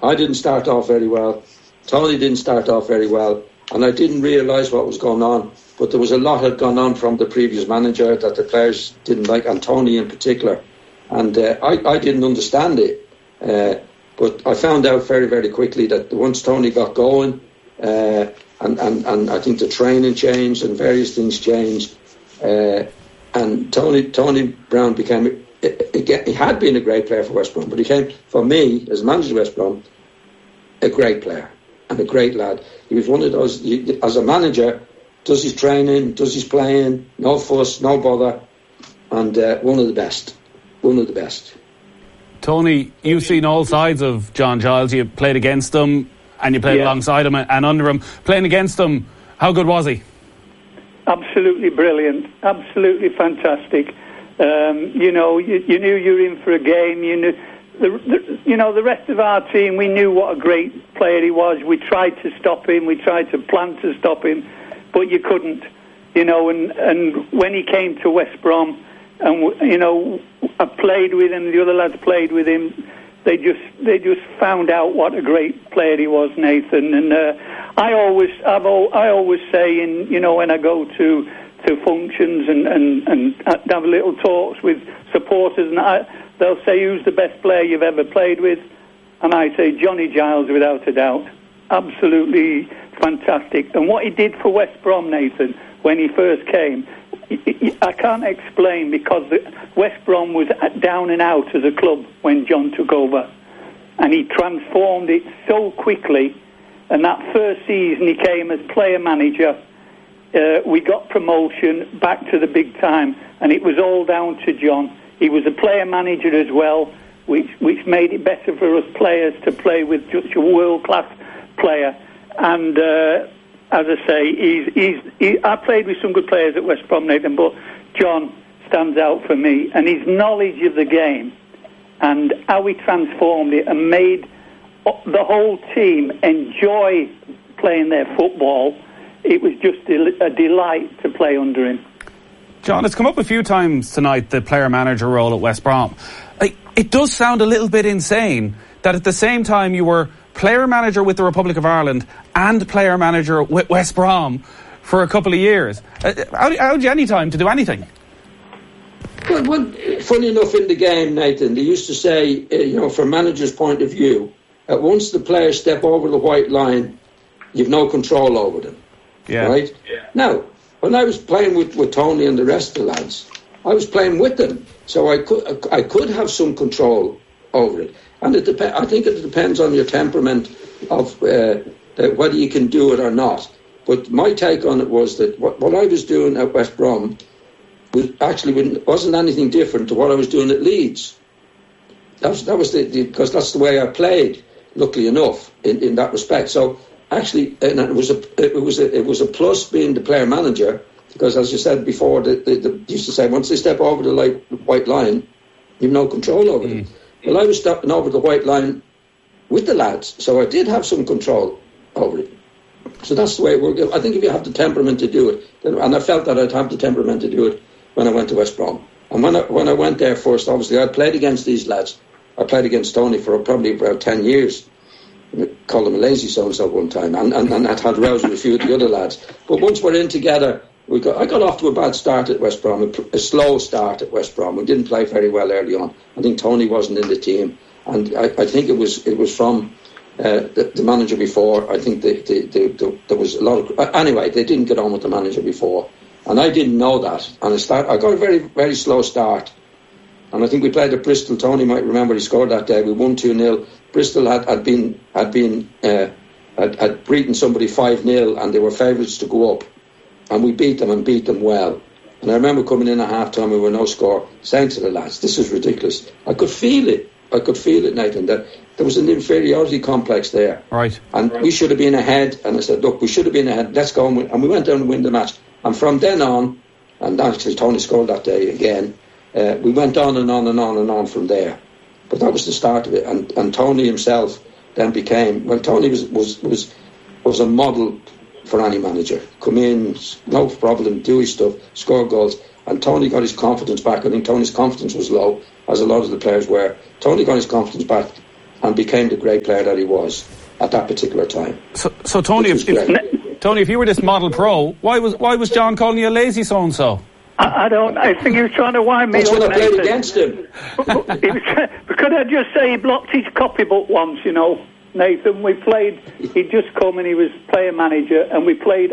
I didn't start off very well. Tony didn't start off very well. And I didn't realise what was going on. But there was a lot had gone on from the previous manager that the players didn't like, and Tony in particular. And I didn't understand it. But I found out very, very quickly that once Tony got going, and I think the training changed and various things changed, and Tony Brown became, he had been a great player for West Brom, but he came, for me, as manager of West Brom, a great player and a great lad. He was one of those, as a manager, does his training, does his playing, no fuss, no bother, and one of the best. Tony, you've seen all sides of John Giles. You played against him and you played alongside him and under him. Playing against him, how good was he? Absolutely brilliant, absolutely fantastic. You knew you were in for a game. You knew the rest of our team. We knew what a great player he was. We tried to stop him. We tried to plan to stop him, but you couldn't. And when he came to West Brom, and I played with him, the other lads played with him. They just found out what a great player he was, Nathan. And I always say, when I go to functions and have little talks with supporters, and they'll say, who's the best player you've ever played with? And I say, Johnny Giles, without a doubt. Absolutely fantastic. And what he did for West Brom, Nathan, when he first came, I can't explain, because West Brom was down and out as a club when John took over, and he transformed it so quickly. And that first season he came as player manager, we got promotion back to the big time, and it was all down to John. He was a player manager as well, which made it better for us players to play with such a world-class player. And as I say, I played with some good players at West Brom, Nathan, but John stands out for me. And his knowledge of the game and how he transformed it and made the whole team enjoy playing their football, it was just a delight to play under him. John, it's come up a few times tonight, the player-manager role at West Brom. It does sound a little bit insane that at the same time you were player manager with the Republic of Ireland and player manager with West Brom for a couple of years. How had you any time to do anything? Well, funny enough, in the game, Nathan, they used to say, from manager's point of view, once the players step over the white line, you've no control over them. Yeah. Right? Yeah. Now, when I was playing with Tony and the rest of the lads, I was playing with them, so I could have some control over it. And I think it depends on your temperament of whether you can do it or not. But my take on it was that what I was doing at West Brom wasn't anything different to what I was doing at Leeds. That was because that's the way I played. Luckily enough, in that respect. So actually, and it was a plus being the player manager, because as you said before, they used to say once they step over the white line, you've no control over them. Well, I was stepping over the white line with the lads, so I did have some control over it. So that's the way it worked. I think if you have the temperament to do it, and I felt that I'd have the temperament to do it when I went to West Brom. And when I went there first, obviously, I'd played against these lads. I played against Tony for probably about 10 years. I called him a lazy so-and-so one time, and I'd had rows with a few of the other lads. But once we're in together, I got off to a bad start at West Brom, a slow start at West Brom. We didn't play very well early on. I think Tony wasn't in the team, and I think it was from the manager before. I think there was a lot of... Anyway, they didn't get on with the manager before, and I didn't know that. And I got a very, very slow start. And I think we played at Bristol. Tony might remember he scored that day. We won 2-0. Bristol had beaten somebody 5-0, and they were favourites to go up. And we beat them well. And I remember coming in at half-time, we were no score, saying to the lads, this is ridiculous. I could feel it, Nathan, that there was an inferiority complex there. Right. And we should have been ahead. And I said, look, we should have been ahead. Let's go and win. And we went down and win the match. And from then on, and actually Tony scored that day again, we went on and on and on and on from there. But that was the start of it. And Tony himself then became... Well, Tony was a model for any manager. Come in, no problem, do his stuff, score goals. And Tony got his confidence back. I think Tony's confidence was low, as a lot of the players were. Tony got his confidence back and became the great player that he was at that particular time. So Tony, if you were this model pro, why was John calling you a lazy so-and-so? I think he was trying to wind me up. That's when I played against him. Because I just say he blocked his copybook once, Nathan. He'd just come and he was player manager, and we played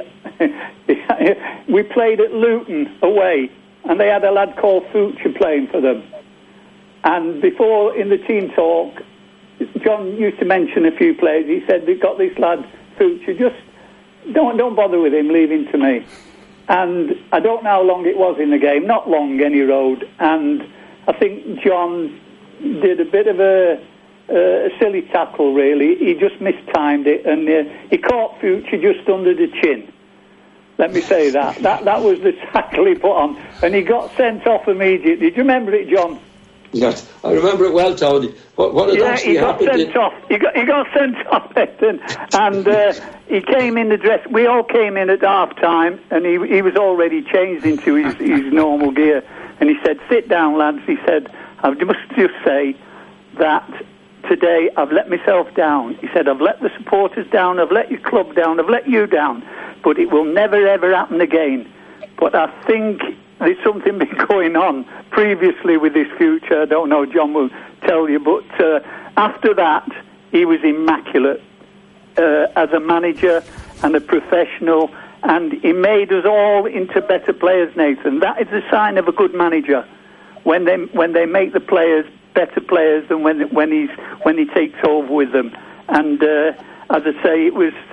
at Luton away, and they had a lad called Future playing for them. And before, in the team talk, John used to mention a few players. He said, "We've got this lad Future, just don't bother with him, leave him to me." And I don't know how long it was in the game, not long any road. And I think John did a bit of a silly tackle, really. He just mistimed it, and he caught Future just under the chin. Let me say that. That was the tackle he put on. And he got sent off immediately. Do you remember it, John? Yes, I remember it well, Tony. What had actually happened? He got sent off, Nathan. And he came in the dress. We all came in at half time, and he was already changed into his normal gear. And he said, "Sit down, lads." He said, "I must just say that today I've let myself down." He said, "I've let the supporters down, I've let your club down, I've let you down, but it will never ever happen again. But I think there's something been going on previously with this Future. I don't know, John will tell you, but after that, he was immaculate as a manager and a professional, and he made us all into better players, Nathan. That is a sign of a good manager, when they make the players better players than when he takes over with them. And as I say,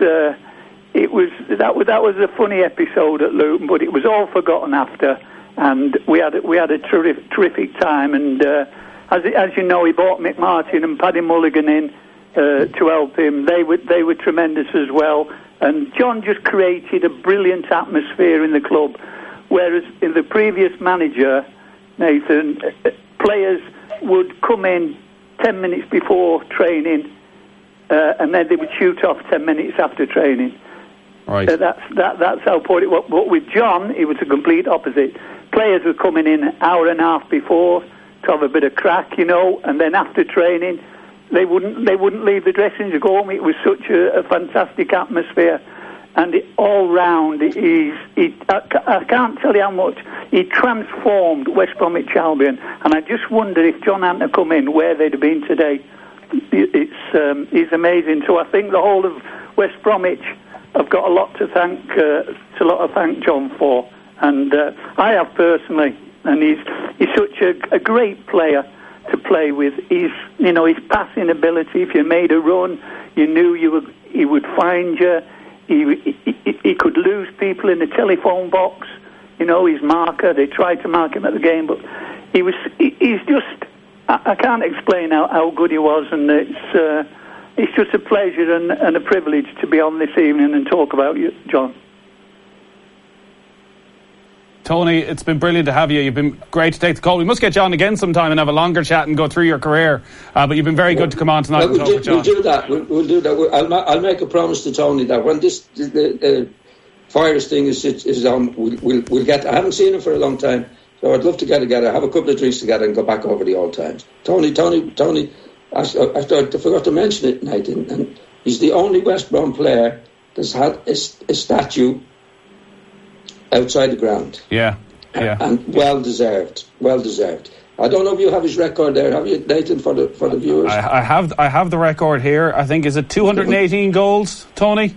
that was a funny episode at Luton, but it was all forgotten after. And we had a terrific time, and as you know, he brought Mick Martin and Paddy Mulligan in to help him. They were tremendous as well, and John just created a brilliant atmosphere in the club. Whereas in the previous manager, Nathan, players would come in 10 minutes before training, and then they would shoot off 10 minutes after training. Right. That's how poor it was. But with John, it was the complete opposite. Players were coming in an hour and a half before to have a bit of crack, and then after training, they wouldn't leave the dressing room to go home. It was such a fantastic atmosphere, and all round, I can't tell you how much he transformed West Bromwich Albion. And I just wonder if John hadn't come in, where they'd have been today. It's amazing. So I think the whole of West Bromwich have got a lot to thank John for, and I have personally. And he's such a great player to play with. His passing ability. If you made a run, you knew he would find you. He could lose people in the telephone box. His marker. They tried to mark him at the game, but he's just. I can't explain how good he was, and it's just a pleasure and a privilege to be on this evening and talk about you, John. Tony, it's been brilliant to have you. You've been great to take the call. We must get you on again sometime and have a longer chat and go through your career. But you've been very good to come on tonight and talk with John. We'll do that. We'll do that. I'll make a promise to Tony that when this virus thing is on, we'll get. I haven't seen him for a long time, so I'd love to get together, have a couple of drinks together, and go back over the old times. Tony. I forgot to mention it, Nathan, and he's the only West Brom player that's had a statue outside the ground. Yeah. And well deserved. I don't know if you have his record there, have you, Nathan, for the viewers? I have the record here. I think, is it 218 goals, Tony?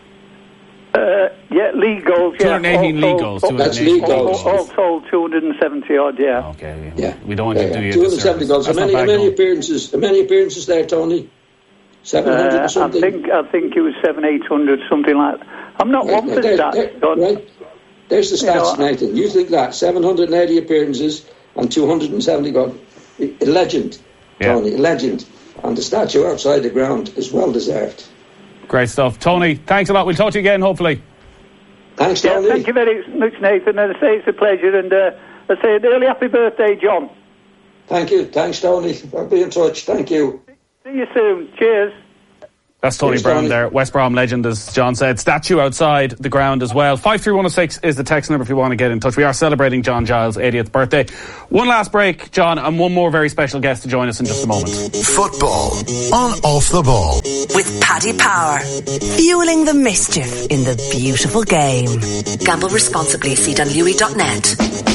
Yeah, league goals. 218 league goals. That's league goals. All told, 270 odd. Yeah. Okay. Yeah. We don't want to do you 270 goals. How many appearances? How many appearances there, Tony? 700 or something. I think it was 700-800, something like that. I'm not one for stats. Right. There's the stats, Nathan. You think that 780 appearances and 270 goals? A legend, Tony. A legend. And the statue outside the ground is well deserved. Great stuff. Tony, thanks a lot. We'll talk to you again, hopefully. Thanks, Tony. Thank you very much, Nathan. And I say it's a pleasure. And I say an early happy birthday, John. Thank you. Thanks, Tony. I'll be in touch. Thank you. See you soon. Cheers. That's Tony Brown there, West Brom legend, as John said. Statue outside the ground as well. 53106 is the text number if you want to get in touch. We are celebrating John Giles' 80th birthday. One last break, John, and one more very special guest to join us in just a moment. Football on Off the Ball. With Paddy Power. Fueling the mischief in the beautiful game. Gamble responsibly. See dunlewy.net.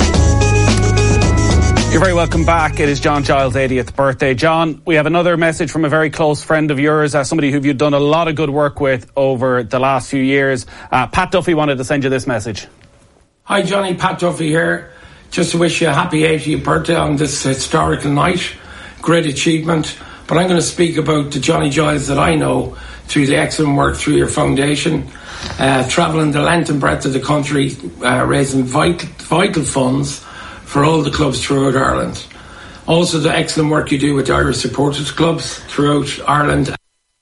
You're very welcome back. It is John Giles' 80th birthday. John, we have another message from a very close friend of yours, somebody who you've done a lot of good work with over the last few years. Pat Duffy wanted to send you this message. Hi Johnny, Pat Duffy here. Just to wish you a happy 80th birthday on this historical night. Great achievement. But I'm going to speak about the Johnny Giles that I know through the excellent work through your foundation. Travelling the length and breadth of the country, raising vital funds for all the clubs throughout Ireland. Also the excellent work you do with the Irish supporters clubs throughout Ireland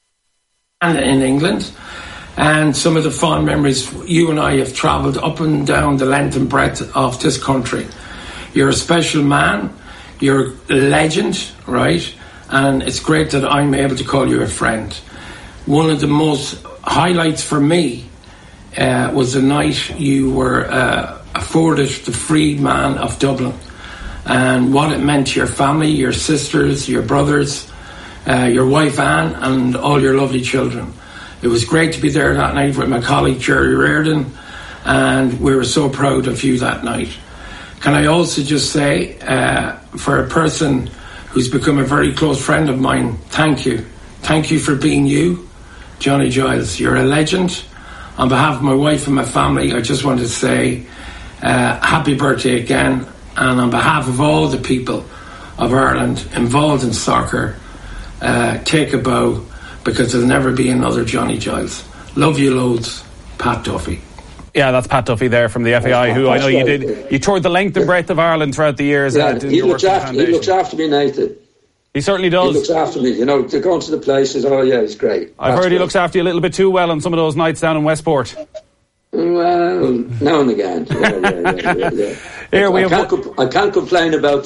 and in England. And some of the fond memories, you and I have travelled up and down the length and breadth of this country. You're a special man, you're a legend, right? And it's great that I'm able to call you a friend. One of the most highlights for me was the night you were afforded the freed man of Dublin, and what it meant to your family, your sisters, your brothers, your wife Anne, and all your lovely children. It was great to be there that night with my colleague Jerry Reardon, and we were so proud of you that night. Can I also just say, for a person who's become a very close friend of mine, thank you. Thank you for being you, Johnny Giles. You're a legend. On behalf of my wife and my family, I just want to say happy birthday again, and on behalf of all the people of Ireland involved in soccer, take a bow, because there'll never be another Johnny Giles. Love you loads, Pat Duffy. Yeah, that's Pat Duffy there from the FAI, who I know you did. You toured the length and breadth of Ireland throughout the years. Yeah, he looks after me, Nathan. He certainly does. He looks after me, you know, to go into the places. Oh yeah, he's great. I've heard he looks after you a little bit too well on some of those nights down in Westport. Well, now and again. Yeah. Here I can't complain about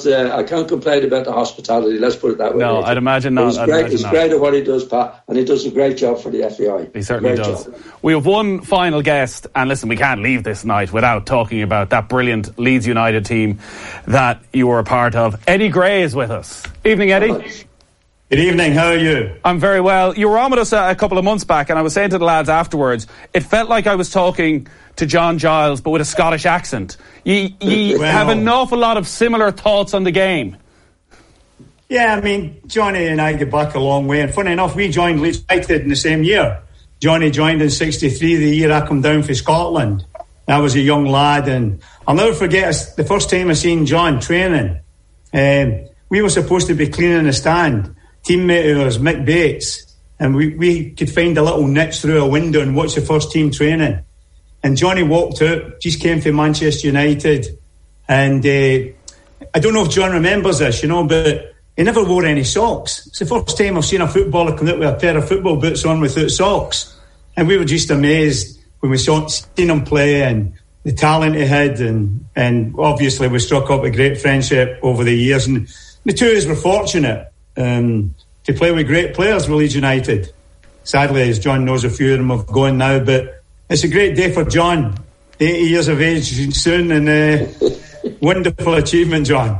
the hospitality. Let's put it that way. No, I'd imagine not. He's great at what he does, Pat, and he does a great job for the FAI. He certainly does. We have one final guest, and listen, we can't leave this night without talking about that brilliant Leeds United team that you were a part of. Eddie Gray is with us. Evening, Eddie. Good evening, how are you? I'm very well. You were on with us a couple of months back, and I was saying to the lads afterwards, it felt like I was talking to John Giles, but with a Scottish accent. You have an awful lot of similar thoughts on the game. Yeah, I mean, Johnny and I get back a long way, and funny enough, we joined Leeds United in the same year. Johnny joined in 63, the year I come down from Scotland. I was a young lad, and I'll never forget the first time I seen John training. We were supposed to be cleaning the stand. Teammate of ours, Mick Bates, and we could find a little niche through a window and watch the first team training. And Johnny walked out, just came from Manchester United, and I don't know if John remembers this, you know, but he never wore any socks. It's the first time I've seen a footballer come out with a pair of football boots on without socks. And we were just amazed when we seen him play and the talent he had, and obviously we struck up a great friendship over the years. And the two of us were fortunate to play with great players with Leeds United. Sadly, as John knows, a few of them have gone now, but it's a great day for John. 80 years of age soon, and wonderful achievement, John.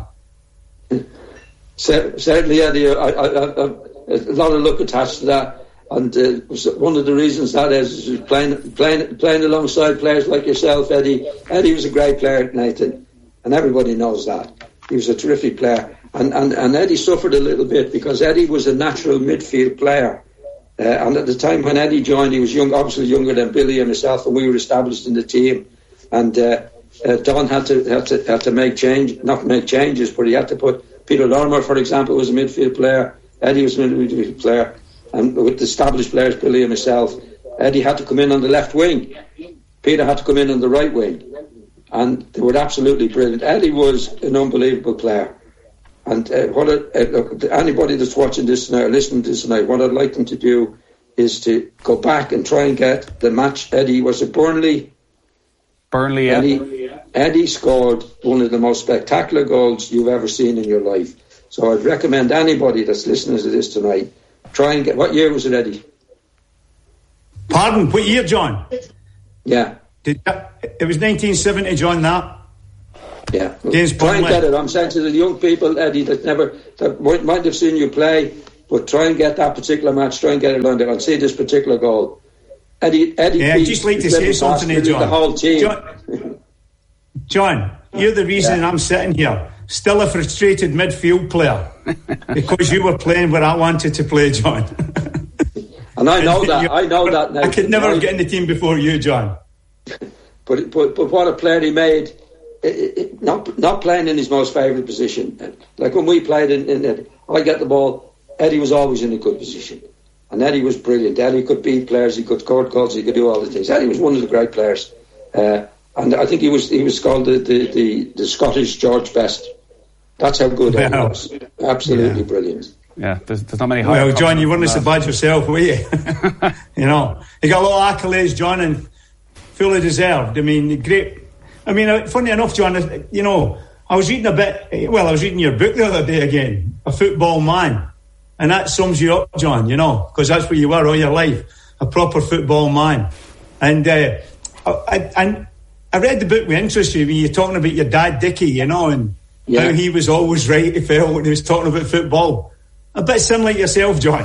Certainly, Eddie, a lot of luck attached to that, and one of the reasons that is playing alongside players like yourself, Eddie. Eddie was a great player, Nathan, and everybody knows that. He was a terrific player. And Eddie suffered a little bit because Eddie was a natural midfield player. And at the time when Eddie joined, he was young, obviously younger than Billy and myself, and we were established in the team. And Don had to not make changes, but he had to put Peter Lorimer, for example, was a midfield player. Eddie was a midfield player. And with the established players, Billy and myself, Eddie had to come in on the left wing. Peter had to come in on the right wing. And they were absolutely brilliant. Eddie was an unbelievable player. And look, anybody that's watching this tonight or listening to this tonight, what I'd like them to do is to go back and try and get the match. Eddie, was it Burnley? Burnley, yeah. Eddie scored one of the most spectacular goals you've ever seen in your life. So I'd recommend anybody that's listening to this tonight, try and get... What year was it, Eddie? Pardon, what year, John? Yeah. It was 1970, John, that? Yeah. Against try and Burnley. get it. I'm saying to the young people, Eddie, that might have seen you play, but try and get that particular match, try and get it lined up and see this particular goal. Eddie. Yeah, I'd just like to say something to John. The whole team. John, you're the reason I'm sitting here, still a frustrated midfield player, because you were playing where I wanted to play, John. And I know that. I know that now. I could never get in the team before you, John. But what a player he made. Not playing in his most favourite position. Like when we played I get the ball, Eddie was always in a good position. And Eddie was brilliant. Eddie could beat players, he could score goals, he could do all the things. Eddie was one of the great players. And I think he was called the Scottish George Best. That's how good Eddie was. Absolutely brilliant. Yeah, there's not many. Well, John, you weren't so bad yourself, were you? You know, you got a lot of accolades, John, and fully deserved. I mean, great. I mean, funny enough, John, you know, I was reading your book the other day again, A Football Man, and that sums you up, John, you know, because that's what you were all your life, a proper football man. And I read the book with interest when you're talking about your dad, Dickie, you know, and how he was always right, he felt, when he was talking about football. A bit similar to yourself, John.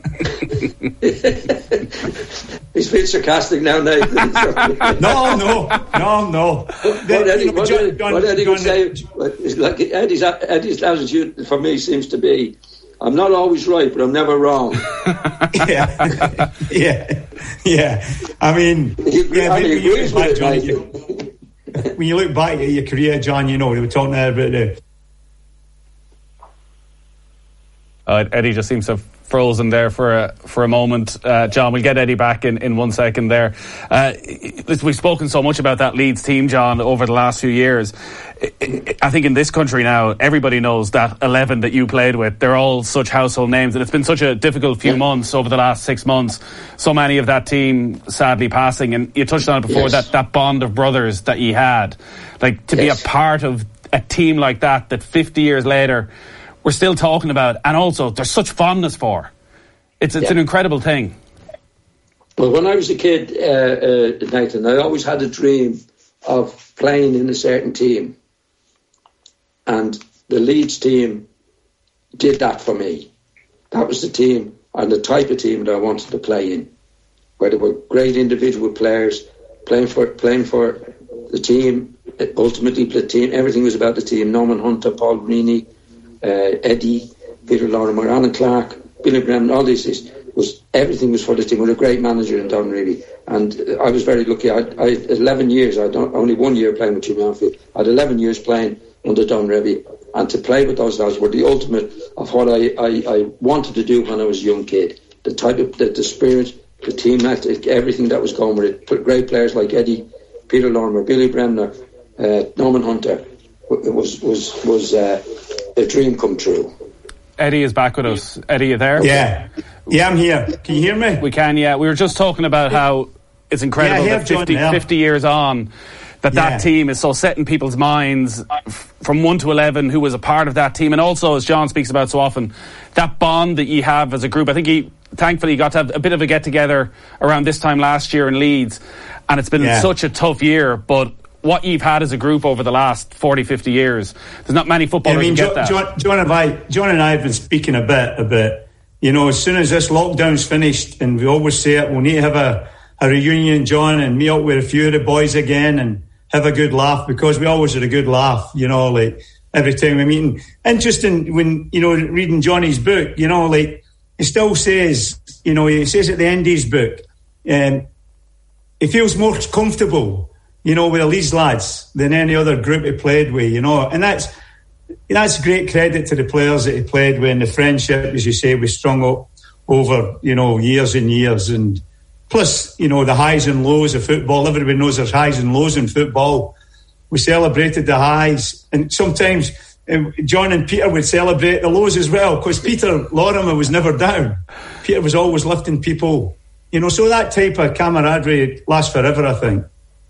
He's being sarcastic now, Nathan. No. What Eddie would say is like Eddie's attitude for me seems to be, I'm not always right, but I'm never wrong. Yeah. I mean, when you look back at your career, John, you know, we were talking there about the. Eddie just seems to have frozen there for a moment. John, we'll get Eddie back in 1 second there. We've spoken so much about that Leeds team, John, over the last few years. I think in this country now, everybody knows that 11 that you played with. They're all such household names, and it's been such a difficult few months over the last 6 months. So many of that team sadly passing, and you touched on it before, that bond of brothers that you had. Like, to be a part of a team like that 50 years later we're still talking about, and also there's such fondness for. It's an incredible thing. Well, when I was a kid, Nathan, I always had a dream of playing in a certain team. And the Leeds team did that for me. That was the team and the type of team that I wanted to play in, where there were great individual players playing for the team, ultimately the team. Everything was about the team. Norman Hunter, Paul Greeny, Eddie, Peter Lorimer, Alan Clark, Billy Bremner, all these everything was for the team. We had a great manager in Don Revie, and I was very lucky. I 11 years. Only 1 year playing with Jimmy Anfield. I had 11 years playing under Don Revie, and to play with those lads were the ultimate of what I wanted to do when I was a young kid. The type of the spirit, the team act, everything that was going with it. Great players like Eddie, Peter Lorimer, Billy Bremner, Norman Hunter. It was a dream come true. Eddie is back with us. Eddie, you there? Yeah, I'm here. Can you hear me? We can, yeah. We were just talking about how it's incredible that 50 years on, that team is so set in people's minds from 1 to 11 who was a part of that team. And also, as John speaks about so often, that bond that you have as a group. I think he thankfully got to have a bit of a get-together around this time last year in Leeds. And it's been such a tough year, but what you've had as a group over the last 40, 50 years, there's not many footballers who get that. John and I have been speaking a bit about, you know, as soon as this lockdown's finished, and we always say it, we'll need to have a reunion, John, and meet up with a few of the boys again and have a good laugh, because we always had a good laugh, you know, like every time we meet. Interesting when, you know, reading Johnny's book, you know, like he still says, you know, he says at the end of his book, he feels more comfortable, you know, with the Leeds lads than any other group he played with, you know. And that's great credit to the players that he played with, and the friendship, as you say, was strung up over, you know, years and years. And plus, you know, the highs and lows of football. Everybody knows there's highs and lows in football. We celebrated the highs, and sometimes John and Peter would celebrate the lows as well, because Peter Lorimer was never down. Peter was always lifting people, you know. So that type of camaraderie lasts forever, I think.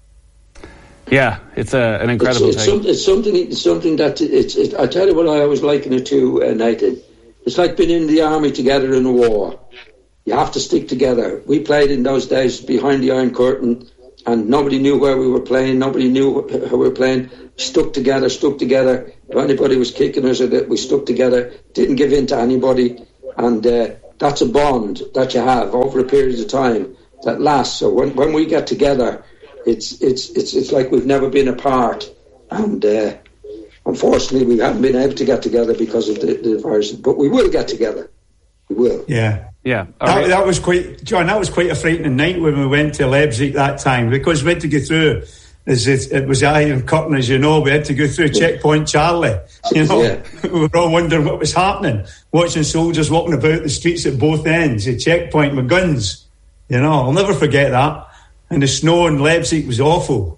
Yeah, it's an incredible thing. It's something that I tell you what I always liken it to, Nathan. It's like being in the army together in a war. You have to stick together. We played in those days behind the Iron Curtain, and nobody knew where we were playing. Nobody knew how we were playing. Stuck together. If anybody was kicking us, we stuck together. Didn't give in to anybody. And that's a bond that you have over a period of time that lasts. So when we get together, it's like we've never been apart. And unfortunately, we haven't been able to get together because of the virus. But we will get together. We will. Yeah. Yeah, that was quite, John. That was quite a frightening night when we went to Leipzig that time, because we had to go through. It was Iron Curtain, as you know. We had to go through Checkpoint Charlie. You know, we were all wondering what was happening, watching soldiers walking about the streets at both ends, a checkpoint with guns. You know, I'll never forget that. And the snow in Leipzig was awful.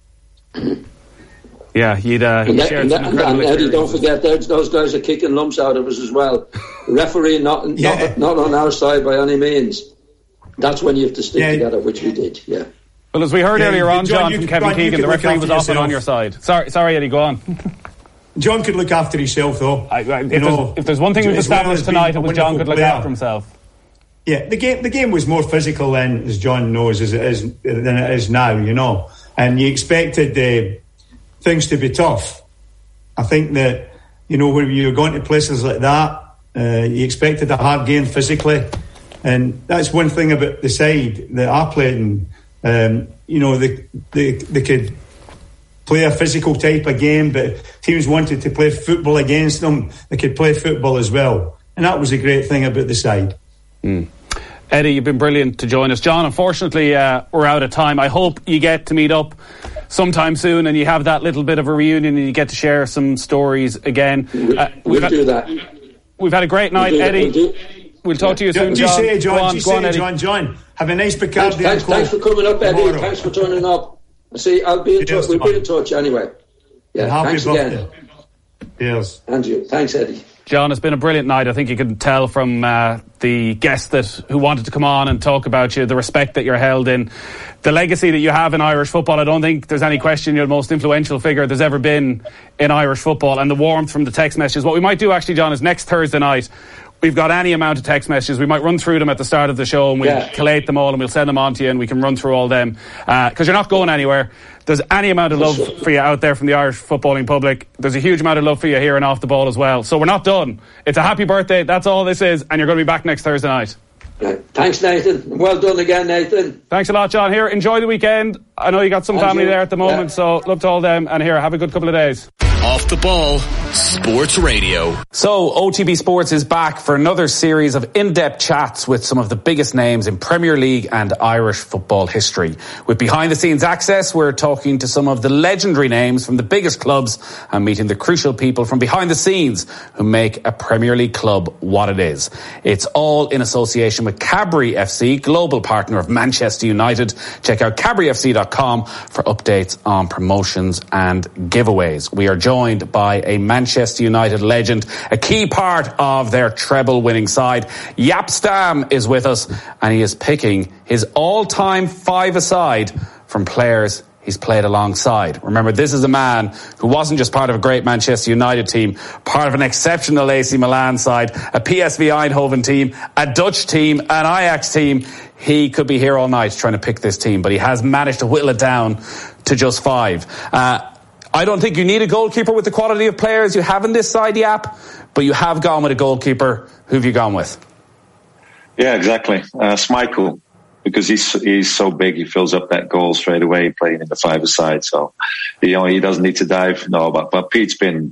Yeah, and Eddie, don't forget, those guys are kicking lumps out of us as well. The referee not on our side by any means. That's when you have to stick together, which we did. Yeah. Well, as we heard earlier on, John, from Kevin Keegan, the referee was often on your side. Sorry, Eddie, go on. John could look after himself, though. If there's one thing we've established tonight, it was John could look after himself. Yeah, the game was more physical then, as John knows, than it is now. You know, and you expected things to be tough. I think that, when you're going to places like that, you expected a hard game physically, and that's one thing about the side that I played in. They could play a physical type of game, but teams wanted to play football against them. They could play football as well, and that was a great thing about the side. Eddie, you've been brilliant to join us. John, unfortunately, we're out of time. I hope you get to meet up sometime soon and you have that little bit of a reunion and you get to share some stories again. We'll do that. We've had a great night, Eddie. We'll talk to you soon, John. John, have a nice Bacardi. Thanks for coming up, Eddie. Tomorrow. Thanks for turning up. See, I'll be in touch. We'll be in touch anyway. Yeah, thanks again. Yes. And you. Thanks, Eddie. John, it's been a brilliant night. I think you can tell from the guests who wanted to come on and talk about you, the respect that you're held in, the legacy that you have in Irish football. I don't think there's any question you're the most influential figure there's ever been in Irish football, and the warmth from the text messages. What we might do actually, John, is next Thursday night, we've got any amount of text messages. We might run through them at the start of the show and we'll collate them all and we'll send them on to you and we can run through all them. Because you're not going anywhere. There's any amount of love for you out there from the Irish footballing public. There's a huge amount of love for you here and off the ball as well. So we're not done. It's a happy birthday. That's all this is. And you're going to be back next Thursday night. Right. Thanks, Nathan. Well done again, Nathan. Thanks a lot, John. Here, enjoy the weekend. I know you got some family there at the moment, so love to all them. And here, have a good couple of days. Off the Ball Sports Radio. So OTB Sports is back for another series of in-depth chats with some of the biggest names in Premier League and Irish football history. With behind-the-scenes access, we're talking to some of the legendary names from the biggest clubs and meeting the crucial people from behind the scenes who make a Premier League club what it is. It's all in association with Cadbury FC, global partner of Manchester United. Check out cadburyfc.com for updates on promotions and giveaways. We are joined by a Manchester United legend, a key part of their treble-winning side. Jaap Stam is with us, and he is picking his all-time five-a-side from players he's played alongside. Remember, this is a man who wasn't just part of a great Manchester United team, part of an exceptional AC Milan side, a PSV Eindhoven team, a Dutch team, an Ajax team. He could be here all night trying to pick this team, but he has managed to whittle it down to just five. I don't think you need a goalkeeper with the quality of players you have in this side, Jaap, but you have gone with a goalkeeper. Who have you gone with? Yeah, exactly. Schmeichel, because he's so big, he fills up that goal straight away playing in the five-a-side. So, he doesn't need to dive. No, but Pete's been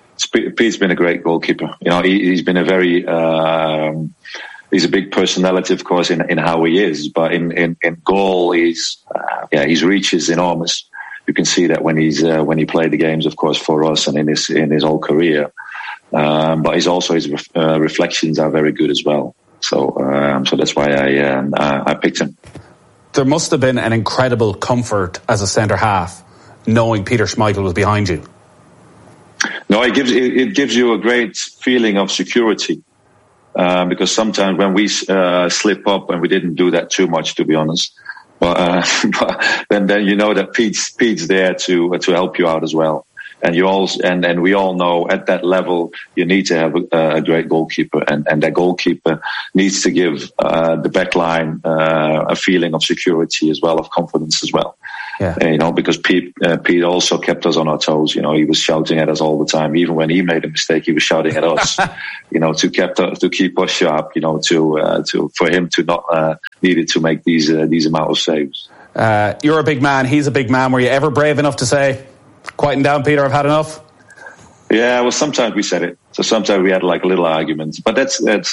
a great goalkeeper. He's been a very he's a big personality, of course, in how he is. But in goal, his reach is enormous. You can see that when he played the games, of course, for us and in his whole career. But his reflections are very good as well. So that's why I picked him. There must have been an incredible comfort as a centre half, knowing Peter Schmeichel was behind you. No, it gives you a great feeling of security. Because sometimes when we slip up, and we didn't do that too much, to be honest. But then you know that Pete's there to help you out as well. And we all know at that level you need to have a great goalkeeper, and that goalkeeper needs to give the back line a feeling of security as well, of confidence as well. Yeah. Because Pete also kept us on our toes. He was shouting at us all the time. Even when he made a mistake, he was shouting at us. to keep us sharp. For him to not needed to make these amount of saves. You're a big man. He's a big man. Were you ever brave enough to say, "Quieten down, Peter, I've had enough"? Yeah, well, sometimes we said it. So sometimes we had like a little argument, but that's good.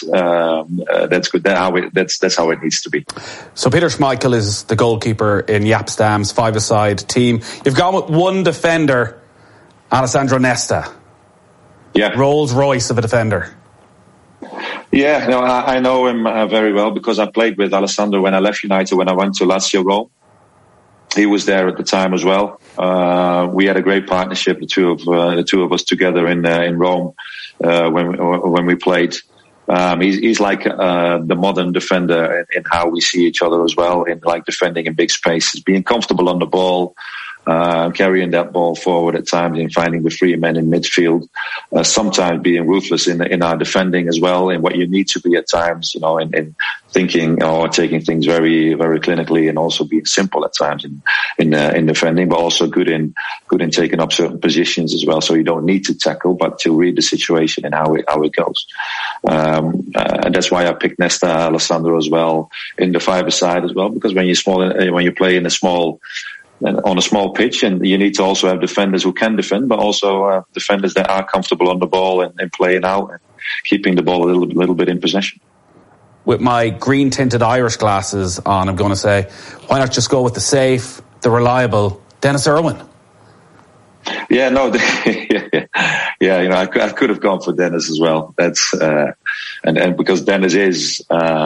That's how it needs to be. So Peter Schmeichel is the goalkeeper in Jaap Stam's five-a-side team. You've gone with one defender, Alessandro Nesta. Yeah, Rolls Royce of a defender. Yeah, no, I know him very well because I played with Alessandro when I left United. When I went to Lazio Rome, he was there at the time as well. We had a great partnership, the two of us together in Rome when we played. He's like the modern defender in how we see each other as well, in like defending in big spaces, being comfortable on the ball, carrying that ball forward at times and finding the free men in midfield, sometimes being ruthless in our defending as well, and what you need to be at times, in thinking or taking things very, very clinically, and also being simple at times in defending, but also good in taking up certain positions as well. So you don't need to tackle, but to read the situation and how it goes. And that's why I picked Nesta Alessandro as well in the five-a-side as well, because when you play in on a small pitch, and you need to also have defenders who can defend, but also defenders that are comfortable on the ball and playing out and keeping the ball a little bit in possession. With my green-tinted Irish glasses on, I'm going to say, why not just go with the safe, the reliable Denis Irwin? Yeah, no, I could have gone for Denis as well. That's and because Denis is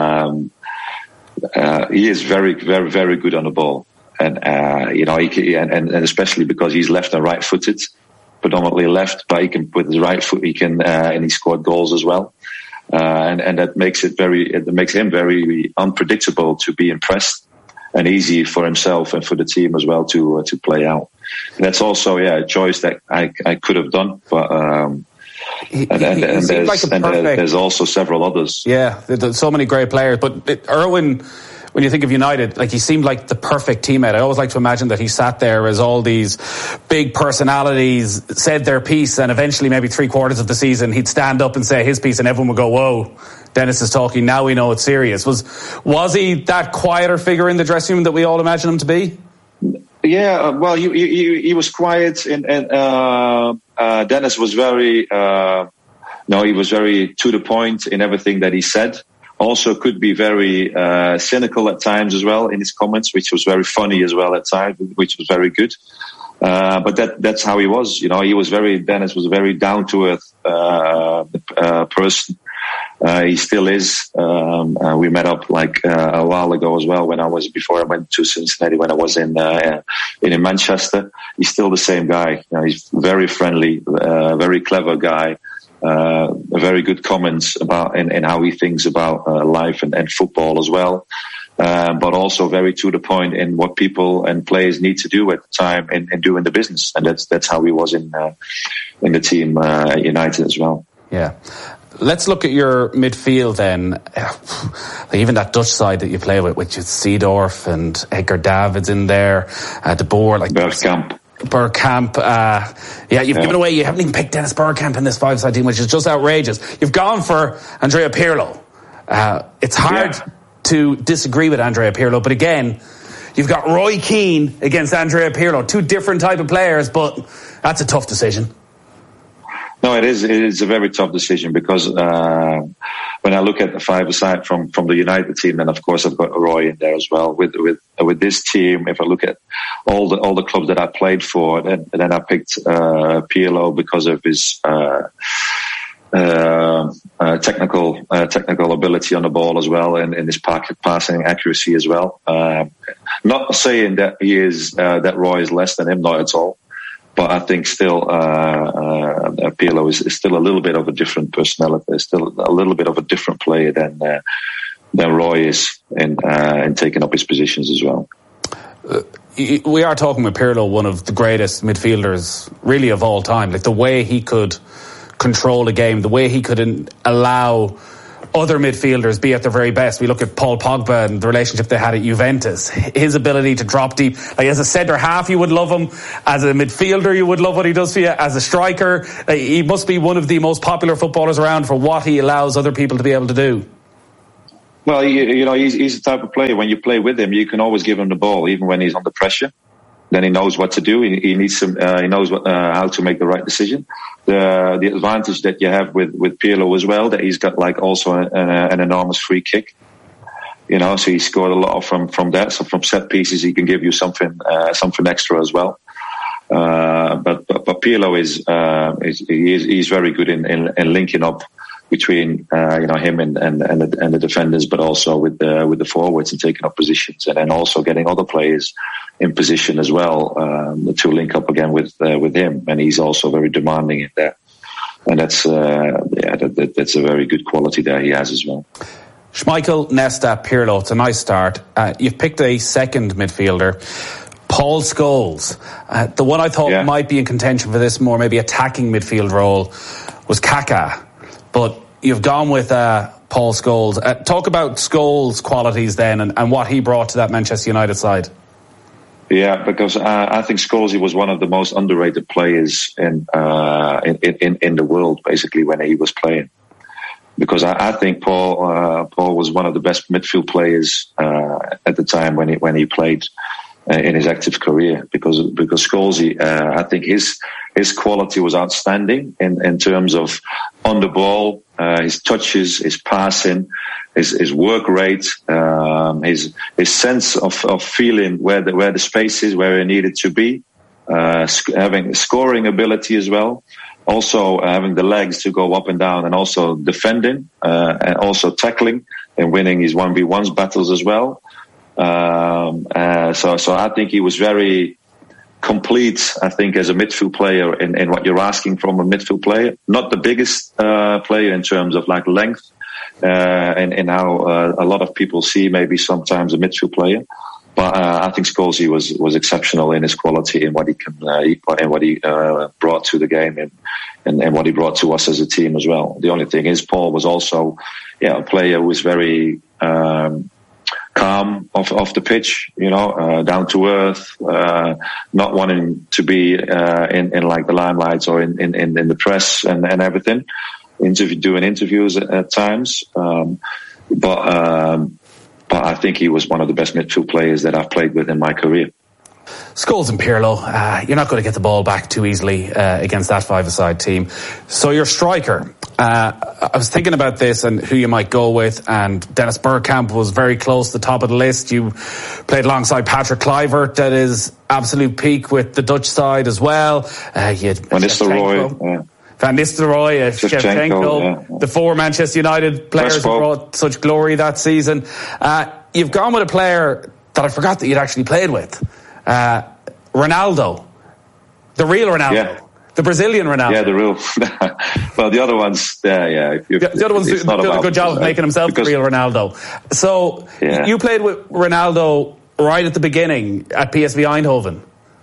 he is very, very, very good on the ball. And and especially because he's left and right-footed, predominantly left, but he can with his right foot and he scored goals as well, and that makes him very unpredictable to be impressed, and easy for himself and for the team as well to play out. And that's also a choice that I could have done, but there's also several others. Yeah, there's so many great players, but Irwin, when you think of United, he seemed like the perfect teammate. I always like to imagine that he sat there as all these big personalities said their piece, and eventually maybe 3/4 of the season he'd stand up and say his piece, and everyone would go, "Whoa, Denis is talking, now we know it's serious." Was he that quieter figure in the dressing room that we all imagine him to be? Yeah, well, he was quiet, and Denis was very, he was very to the point in everything that he said. Also could be very cynical at times as well in his comments, which was very funny as well at times, which was very good. But that's how he was. Denis was a very down-to-earth person. He still is. We met up a while ago as well before I went to Cincinnati, when I was in Manchester. He's still the same guy. He's very friendly, very clever guy. Very good comments about and how he thinks about life and football as well, but also very to the point in what people and players need to do at the time in doing the business, and that's how he was in the team at United as well. Yeah. Let's look at your midfield then. Even that Dutch side that you play with, which is Seedorf and Edgar Davids in there, De Boer, Bergkamp, you've given away. You haven't even picked Dennis Bergkamp in this five-side team, which is just outrageous. You've gone for Andrea Pirlo. It's hard to disagree with Andrea Pirlo, but again, you've got Roy Keane against Andrea Pirlo. Two different type of players, but that's a tough decision. No, it is. It is a very tough decision because when I look at the five-a-side from the United team, then of course I've got Roy in there as well. With this team, if I look at all the clubs that I played for, then I picked Pirlo because of his technical ability on the ball as well, and his passing accuracy as well. Not saying that that Roy is less than him, not at all. But I think still, Pirlo is still a little bit of a different personality, still a little bit of a different player than Roy is in taking up his positions as well. we are talking with Pirlo, one of the greatest midfielders really of all time. Like the way he could control a game, the way he could allow other midfielders be at their very best. We look at Paul Pogba and the relationship they had at Juventus. His ability to drop deep. Like as a centre half, you would love him. As a midfielder, you would love what he does for you. As a striker, he must be one of the most popular footballers around for what he allows other people to be able to do. Well, he's the type of player, when you play with him, you can always give him the ball, even when he's under pressure. Then he knows what to do. He knows how to make the right decision. The advantage that you have with Pirlo as well, that he's got like also an enormous free kick. So he scored a lot from that. So from set pieces, he can give you something extra as well. But Pirlo he's very good in linking up between him and the defenders, but also with the forwards and taking up positions, and then also getting other players in position as well to link up again with him. And he's also very demanding in that, and that's a very good quality that he has as well. Schmeichel, Nesta, Pirlo. It's a nice start. You've picked a second midfielder, Paul Scholes. The one I thought might be in contention for this more maybe attacking midfield role was Kaká. But you've gone with Paul Scholes. Talk about Scholes' qualities then and what he brought to that Manchester United side. Yeah, because I think Scholes was one of the most underrated players in the world, basically, when he was playing. Because I think Paul was one of the best midfield players at the time when he played in his active career. Because Scholes, I think his quality was outstanding in terms of on the ball, his touches, his passing, his work rate, his sense of feeling where the space is, where he needed to be, having scoring ability as well, also having the legs to go up and down, and also defending, and also tackling and winning his 1v1 battles as well. So I think he was very complete, I think, as a midfield player in what you're asking from a midfield player. Not the biggest player in terms of like length, and how a lot of people see maybe sometimes a midfield player. But I think Scholes was exceptional in his quality and what he can and what he brought to the game and what he brought to us as a team as well. The only thing is, Paul was also a player who was very calm off the pitch, down to earth, not wanting to be in like the limelights or in the press and everything. Doing interviews at times, but I think he was one of the best midfield players that I've played with in my career. Scholes and Pirlo, you're not going to get the ball back too easily against that five-a-side team. So your striker, I was thinking about this and who you might go with, and Dennis Bergkamp was very close to the top of the list. You played alongside Patrick Kluivert at his absolute peak with the Dutch side as well. You had Van Nistelrooy, Van Nistelrooy, Shevchenko, the four Manchester United players who brought such glory that season. You've gone with a player that I forgot that you'd actually played with. Ronaldo. The real Ronaldo. The Brazilian Ronaldo. Yeah, the real. Well, the other one's there, the other one's doing a good job of making himself the real Ronaldo. So, you played with Ronaldo right at the beginning at PSV Eindhoven.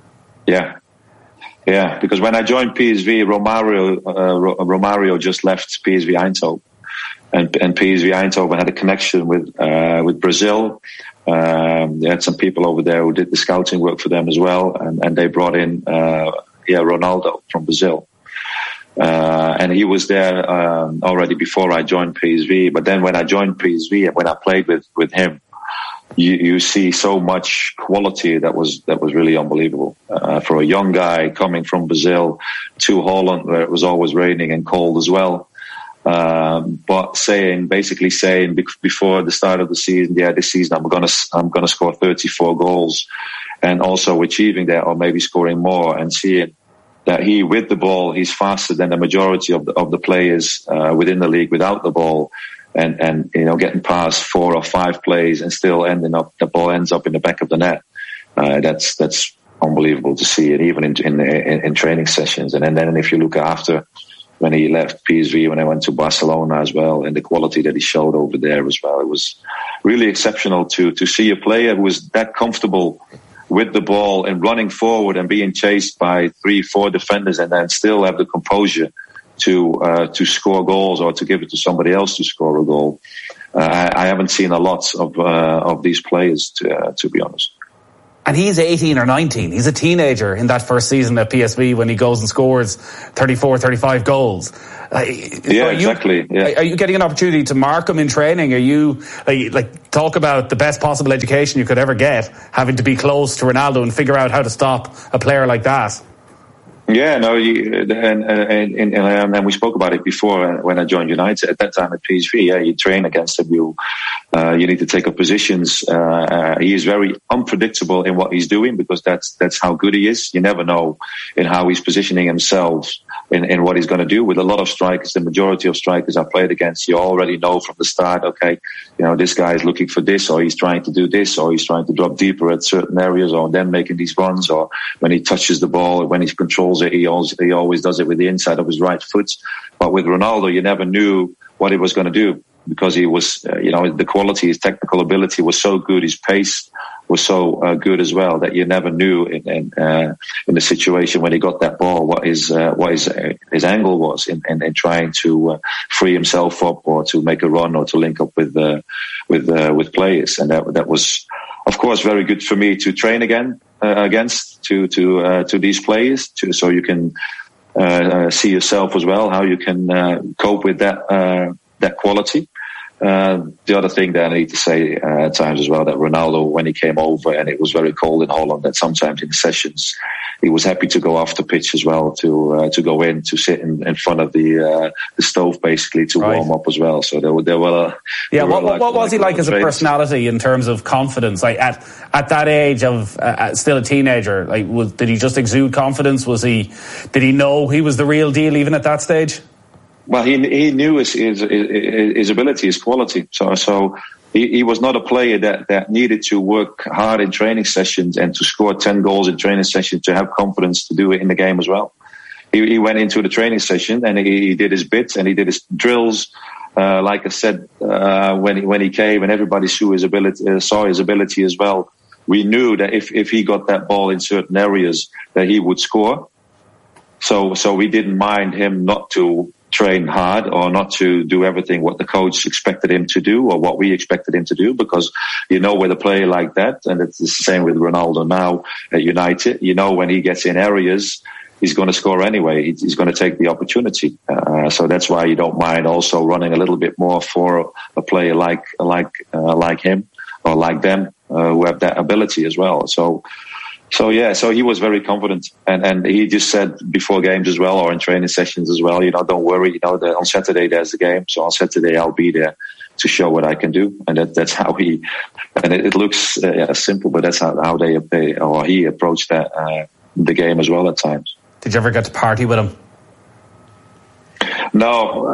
Yeah, because when I joined PSV, Romario just left PSV Eindhoven, and PSV Eindhoven had a connection with Brazil. They had some people over there who did the scouting work for them as well, and they brought in Ronaldo from Brazil, and he was there already before I joined PSV. But then when I joined PSV and when I played with him, you see so much quality that was really unbelievable for a young guy coming from Brazil to Holland, where it was always raining and cold as well. But basically saying before the start of the season, this season I'm gonna score 34 goals, and also achieving that or maybe scoring more, and seeing that he with the ball he's faster than the majority of the players within the league without the ball. And getting past 4 or 5 plays and still the ball ends up in the back of the net. That's unbelievable to see, and even in training sessions. And then if you look after when he left PSV, when I went to Barcelona as well, and the quality that he showed over there as well, it was really exceptional to see a player who was that comfortable with the ball and running forward and being chased by 3-4 defenders, and then still have the composure to score goals or to give it to somebody else to score a goal. I haven't seen a lot of these players, to be honest. And he's 18 or 19. He's a teenager in that first season at PSV when he goes and scores 34, 35 goals. Exactly. Yeah. Are you getting an opportunity to mark him in training? Are you talk about the best possible education you could ever get, having to be close to Ronaldo and figure out how to stop a player like that? Yeah, no, and we spoke about it before when I joined United. At that time at PSV, yeah, you train against him. You need to take up positions. He is very unpredictable in what he's doing because that's how good he is. You never know in how he's positioning himself in what he's going to do. With a lot of strikers, the majority of strikers I played against, you already know from the start, okay, this guy is looking for this, or he's trying to do this, or he's trying to drop deeper at certain areas, or then making these runs, or when he touches the ball, when he controls it, he always does it with the inside of his right foot. But with Ronaldo, you never knew what he was going to do because he was, the quality, his technical ability was so good, his pace was so good as well that you never knew in the situation when he got that ball what his angle was in trying to free himself up or to make a run or to link up with players, and that was of course very good for me to train against these players so you can see yourself as well how you can cope with that quality. The other thing that I need to say at times as well, that Ronaldo, when he came over and it was very cold in Holland, that sometimes in sessions he was happy to go off the pitch as well, to go in, to sit in front of the stove basically to warm up as well. So there were what was he like as a personality in terms of confidence? Like at that age of still a teenager, did he just exude confidence? Did he know he was the real deal even at that stage? Well, he knew his ability, his quality. So he was not a player that needed to work hard in training sessions and to score 10 goals in training sessions to have confidence to do it in the game as well. He went into the training session and he did his bits and he did his drills. Like I said, when he came and everybody saw his ability as well. We knew that if he got that ball in certain areas that he would score. So we didn't mind him not to train hard or not to do everything what the coach expected him to do or what we expected him to do, because with a player like that, and it's the same with Ronaldo now at United, when he gets in areas, he's going to score anyway. He's going to take the opportunity. So that's why you don't mind also running a little bit more for a player like him or like them who have that ability as well. So he was very confident, and he just said before games as well, or in training sessions as well, don't worry, on Saturday there's the game, so on Saturday I'll be there to show what I can do, and that's how he. And it looks simple, but that's how he approached the game as well at times. Did you ever get to party with him? No,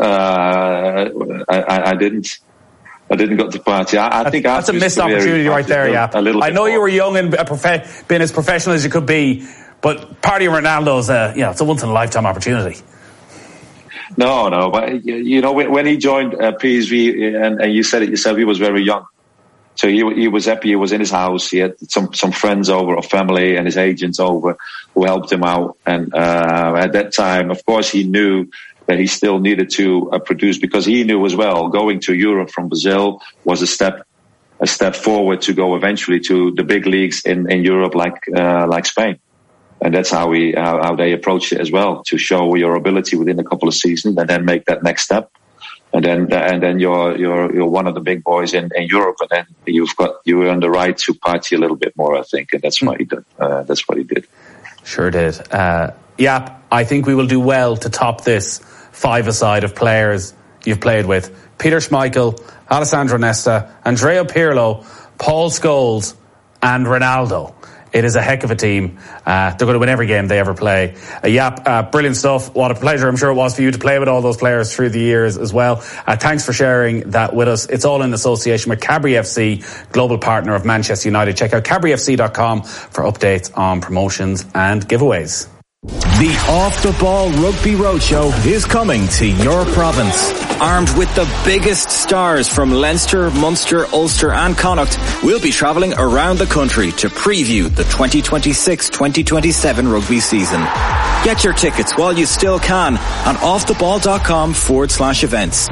I didn't. I didn't go to party. I think that's a missed opportunity right there, yeah. I know you were young and been as professional as you could be, but partying Ronaldo's it's a once in a lifetime opportunity. No, but when he joined PSV, and you said it yourself, he was very young, so he was happy. He was in his house. He had some friends over, or family, and his agents over who helped him out. And at that time, of course, he knew that he still needed to produce, because he knew as well going to Europe from Brazil was a step forward to go eventually to the big leagues in Europe, like Spain, and that's how they approached it as well, to show your ability within a couple of seasons and then make that next step, and then you're one of the big boys in Europe, and then you earn the right to party a little bit more, I think, and that's what he did. That's what he did. Sure did. I think we will do well to top this five-a-side of players you've played with. Peter Schmeichel, Alessandro Nesta, Andrea Pirlo, Paul Scholes and Ronaldo. It is a heck of a team. They're going to win every game they ever play. Brilliant stuff. What a pleasure I'm sure it was for you to play with all those players through the years as well. Thanks for sharing that with us. It's all in association with Cadbury FC, global partner of Manchester United. Check out cadburyfc.com for updates on promotions and giveaways. The Off the Ball Rugby Roadshow is coming to your province. Armed with the biggest stars from Leinster, Munster, Ulster and Connacht, we'll be travelling around the country to preview the 2026-2027 rugby season. Get your tickets while you still can on offtheball.com/events.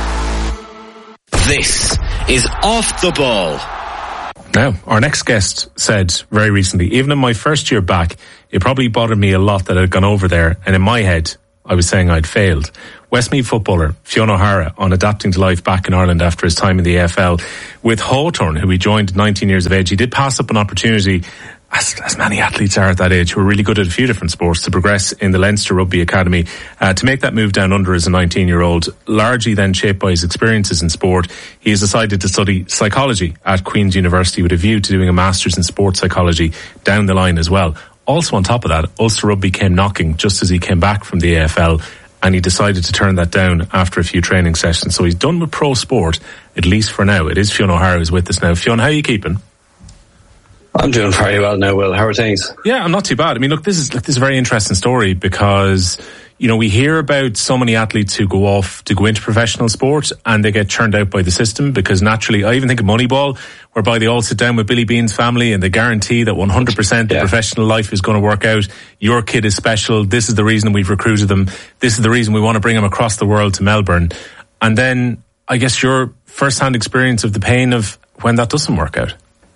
This is Off the Ball. Now, our next guest said very recently, even in my first year back, it probably bothered me a lot that I'd gone over there, and in my head, I was saying I'd failed. Westmeath footballer Fionn O'Hara on adapting to life back in Ireland after his time in the AFL with Hawthorn, who he joined at 19 years of age. He did pass up an opportunity, as many athletes are at that age, who are really good at a few different sports, to progress in the Leinster Rugby Academy, to make that move down under as a 19-year-old, largely then shaped by his experiences in sport. He has decided to study psychology at Queen's University with a view to doing a master's in sports psychology down the line as well. Also on top of that, Ulster Rugby came knocking just as he came back from the AFL, and he decided to turn that down after a few training sessions. So he's done with pro sport, at least for now. It is Fionn O'Hara who's with us now. Fionn, how are you keeping? I'm doing very well now, Will. How are things? Yeah, I'm not too bad. I mean, look, this is a very interesting story because, you know, we hear about so many athletes who go off to go into professional sport and they get churned out by the system because naturally, I even think of Moneyball, whereby they all sit down with Billy Beane's family and they guarantee that 100% the professional life is going to work out. Your kid is special. This is the reason we've recruited them. This is the reason we want to bring them across the world to Melbourne. And then I guess your first-hand experience of the pain of when that doesn't work out.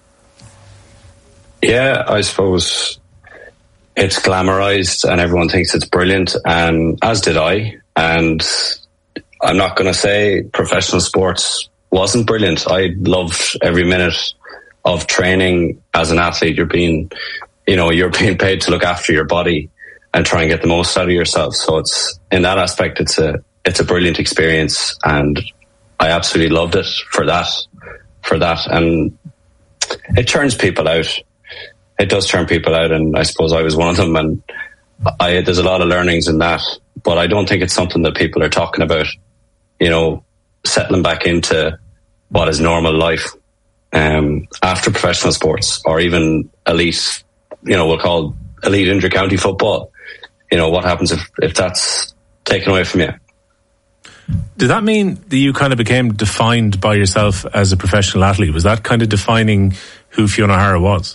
Yeah, I suppose it's glamorized and everyone thinks it's brilliant, and as did I. And I'm not going to say professional sports wasn't brilliant. I loved every minute of training as an athlete. You're being paid to look after your body and try and get the most out of yourself. So it's, in that aspect, it's a brilliant experience, and I absolutely loved it for that. And it turns people out. It does turn people out, and I suppose I was one of them, and there's a lot of learnings in that, but I don't think it's something that people are talking about, you know, settling back into what is normal life after professional sports, or even elite, you know, we'll call elite inter-county football. You know, what happens if that's taken away from you? Did that mean that you kind of became defined by yourself as a professional athlete? Was that kind of defining who Fionn O'Hara was?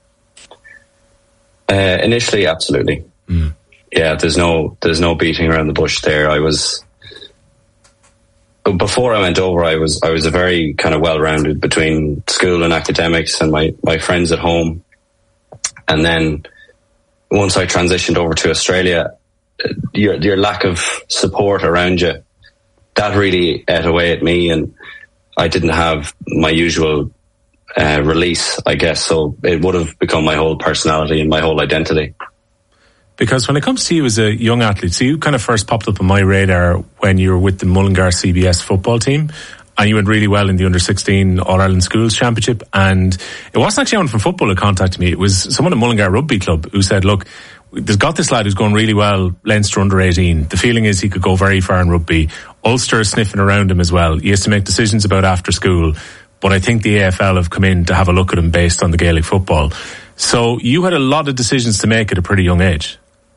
Initially, absolutely. Yeah, there's no beating around the bush there. Before I went over, I was a very kind of well-rounded between school and academics and my friends at home. And then once I transitioned over to Australia, your lack of support around you, that really ate away at me, and I didn't have my usual release, I guess, so it would have become my whole personality and my whole identity. Because when it comes to you as a young athlete, so you kind of first popped up on my radar when you were with the Mullingar CBS football team, and you went really well in the Under-16 All-Ireland Schools Championship, and it wasn't actually anyone from football who contacted me, it was someone at Mullingar Rugby Club who said, look, there's got this lad who's going really well, Leinster Under-18. The feeling is he could go very far in rugby. Ulster is sniffing around him as well. He has to make decisions about after school. But I think the AFL have come in to have a look at him based on the Gaelic football. So you had a lot of decisions to make at a pretty young age.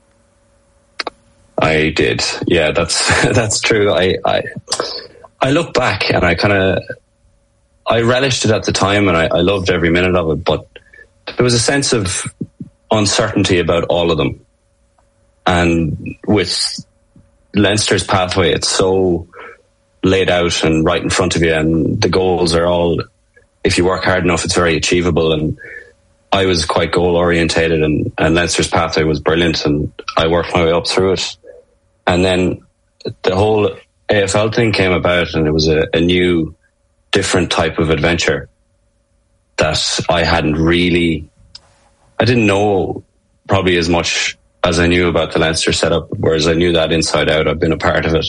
I did. Yeah, that's true. I look back and I relished it at the time, and I loved every minute of it, but there was a sense of uncertainty about all of them. And with Leinster's pathway, it's so laid out and right in front of you, and the goals are all, if you work hard enough, it's very achievable. And I was quite goal orientated, and Leinster's pathway was brilliant, and I worked my way up through it. And then the whole AFL thing came about, and it was a new, different type of adventure that I didn't know probably as much as I knew about the Leinster setup, whereas I knew that inside out. I've been a part of it.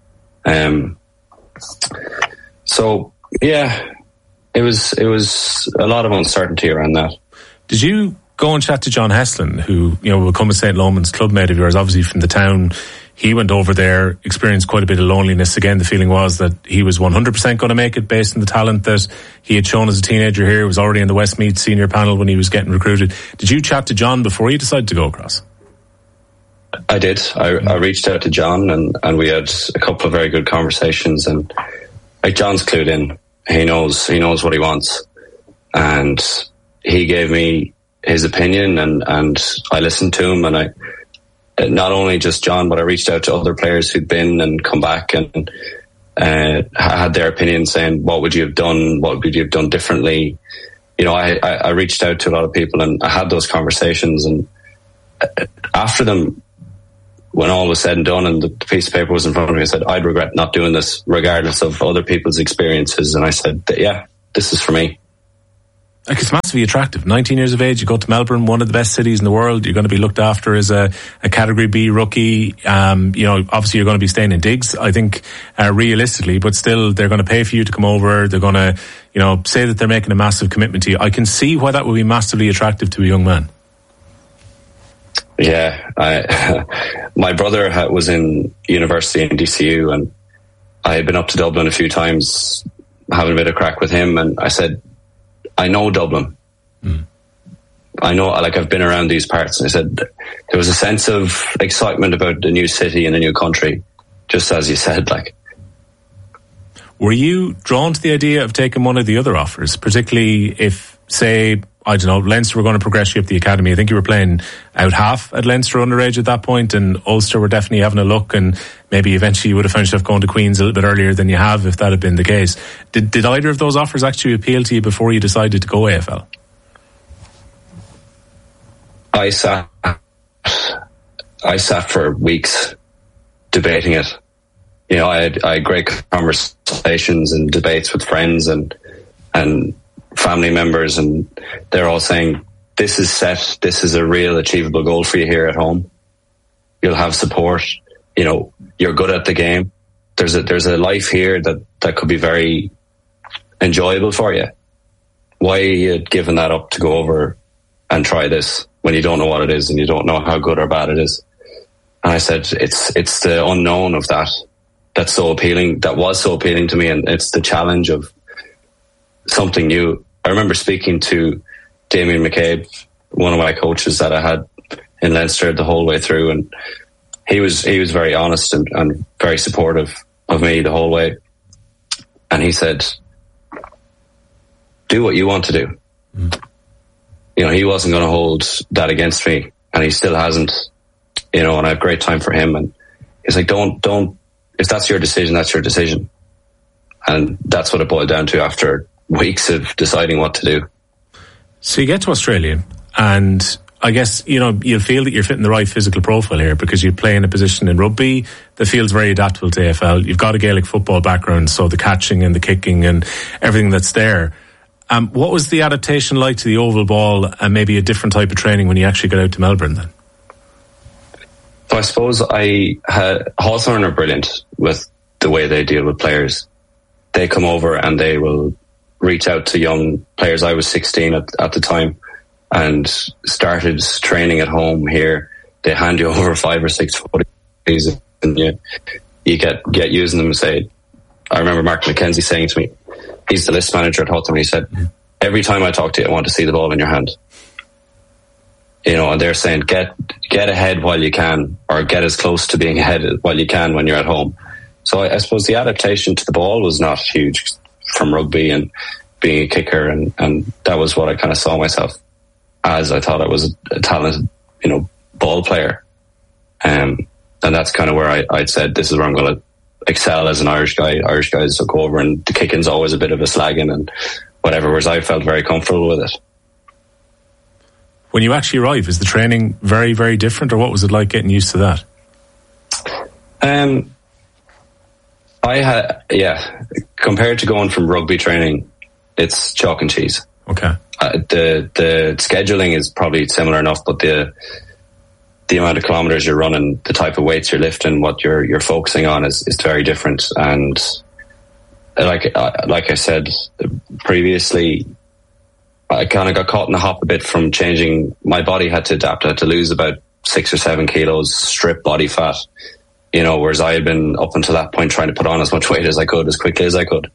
So yeah, it was a lot of uncertainty around that. Did you go and chat to John Heslin, who, you know, will become a St. Loman's clubmate of yours, obviously from the town? He went over there, experienced quite a bit of loneliness. Again, the feeling was that he was 100% going to make it based on the talent that he had shown as a teenager here. He was already in the Westmeath senior panel when he was getting recruited. Did you chat to John before you decided to go across? I did. I reached out to John, and we had a couple of very good conversations. And like, John's clued in. He knows what he wants, and he gave me his opinion, and I listened to him. And I, not only just John, but I reached out to other players who'd been and come back and had their opinion, saying, what would you have done? What would you have done differently? You know, I reached out to a lot of people, and I had those conversations. And after them, when all was said and done and the piece of paper was in front of me, I said, I'd regret not doing this regardless of other people's experiences. And I said, yeah, this is for me. Like, it's massively attractive. 19 years of age, you go to Melbourne, one of the best cities in the world. You're going to be looked after as a Category B rookie. You know, obviously you're going to be staying in digs, I think, realistically, but still they're going to pay for you to come over. They're going to, you know, say that they're making a massive commitment to you. I can see why that would be massively attractive to a young man. Yeah, my brother was in university in DCU, and I had been up to Dublin a few times having a bit of crack with him, and I said, I know Dublin. I know, like, I've been around these parts, and I said there was a sense of excitement about a new city and a new country, just as you said. Like, were you drawn to the idea of taking one of the other offers, particularly if, say, I don't know, Leinster were going to progress you up the academy? I think you were playing out half at Leinster underage at that point, and Ulster were definitely having a look, and maybe eventually you would have finished off going to Queen's a little bit earlier than you have if that had been the case. Did either of those offers actually appeal to you before you decided to go AFL? I sat for weeks debating it. You know, I had great conversations and debates with friends and family members, and they're all saying, this is set, this is a real achievable goal for you here at home. You'll have support, you know, you're good at the game. There's a life here that could be very enjoyable for you. Why are you giving that up to go over and try this when you don't know what it is and you don't know how good or bad it is? And I said, it's the unknown of that's so appealing, that was so appealing to me, and it's the challenge of something new. I remember speaking to Damien McCabe, one of my coaches that I had in Leinster the whole way through, and he was very honest and very supportive of me the whole way. And he said, do what you want to do. You know, he wasn't going to hold that against me, and he still hasn't, you know, and I have great time for him. And he's like, don't, if that's your decision, that's your decision. And that's what it boiled down to after weeks of deciding what to do. So you get to Australia, and I guess, you know, you'll feel that you're fitting the right physical profile here because you play in a position in rugby that feels very adaptable to AFL. You've got a Gaelic football background, so the catching and the kicking and everything that's there. What was the adaptation like to the oval ball and maybe a different type of training when you actually got out to Melbourne then? So I suppose Hawthorn are brilliant with the way they deal with players. They come over and they will reach out to young players. I was 16 at the time and started training at home here. They hand you over 5 or 6 footies and you get using them. And say, I remember Mark McKenzie saying to me, he's the list manager at Hawthorn, he said, every time I talk to you, I want to see the ball in your hand. You know, and they're saying, get ahead while you can, or get as close to being ahead while you can when you're at home. So I suppose the adaptation to the ball was not huge from rugby and being a kicker, and that was what I kind of saw myself as. I thought I was a talented, you know, ball player. And that's kind of where I'd said, this is where I'm going to excel as an Irish guy. Irish guys took over, and the kicking's always a bit of a slagging and whatever, whereas I felt very comfortable with it. When you actually arrive, is the training very, very different, or what was it like getting used to that? Compared to going from rugby training, it's chalk and cheese. Okay. The scheduling is probably similar enough, but the amount of kilometers you're running, the type of weights you're lifting, what you're focusing on is very different. And like I said previously, I kind of got caught in the hop a bit from changing. My body had to adapt. I had to lose about 6 or 7 kilos, strip body fat, you know, whereas I had been up until that point trying to put on as much weight as I could, as quickly as I could.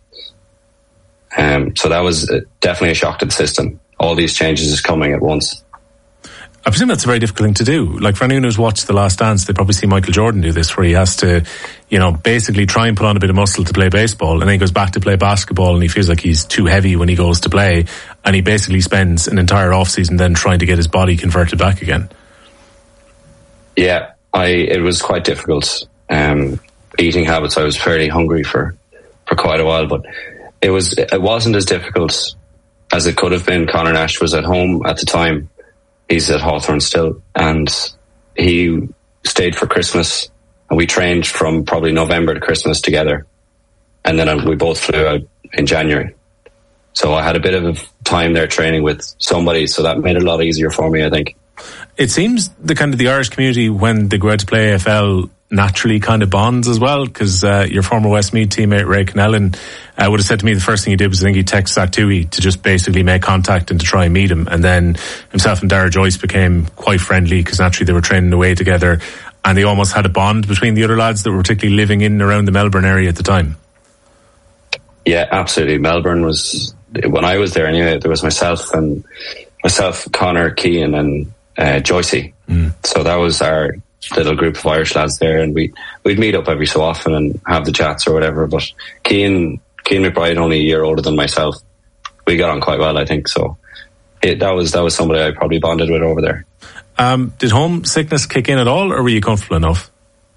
So that was definitely a shock to the system. All these changes is coming at once. I presume that's a very difficult thing to do. Like, for anyone who's watched The Last Dance, they probably see Michael Jordan do this, where he has to, basically try and put on a bit of muscle to play baseball, and then he goes back to play basketball, and he feels like he's too heavy when he goes to play, and he basically spends an entire off-season then trying to get his body converted back again. Yeah, it was quite difficult. Eating habits, I was fairly hungry for quite a while, but it wasn't as difficult as it could have been. Conor Nash was at home at the time. He's at Hawthorn still, and he stayed for Christmas, and we trained from probably November to Christmas together, and then we both flew out in January. So I had a bit of time there training with somebody, so that made it a lot easier for me, I think. It seems the Irish community, when they go out to play AFL, naturally kind of bonds as well, because your former Westmeath teammate Ray Connellan would have said to me the first thing he did was, I think, he texted Zach Toohey to just basically make contact and to try and meet him, and then himself and Dara Joyce became quite friendly because naturally they were training away together, and they almost had a bond between the other lads that were particularly living in and around the Melbourne area at the time. Yeah, absolutely. Melbourne was, when I was there anyway, there was myself, Connor, Keane and Joycey. So that was our little group of Irish lads there, and we'd meet up every so often and have the chats or whatever. But Keane McBride, only a year older than myself, we got on quite well, I think. So that was somebody I probably bonded with over there. Did homesickness kick in at all, or were you comfortable enough?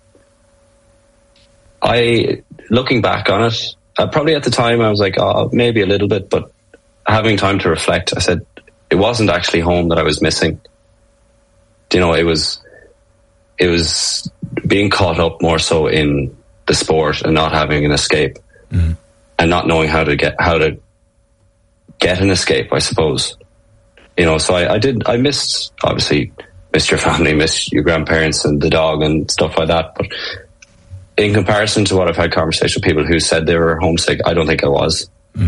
Looking back on it, probably at the time I was like, maybe a little bit, but having time to reflect, I said it wasn't actually home that I was missing. It was being caught up more so in the sport and not having an escape, and not knowing how to get an escape, I suppose. So I missed your family, missed your grandparents and the dog and stuff like that. But in comparison to what I've had conversations with people who said they were homesick, I don't think I was.